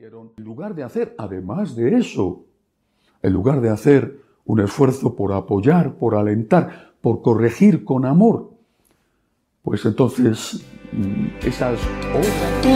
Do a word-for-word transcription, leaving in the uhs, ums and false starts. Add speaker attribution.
Speaker 1: dijeron, en lugar de hacer, además de eso, en lugar de hacer un esfuerzo por apoyar, por alentar, por corregir con amor, pues entonces esas obras...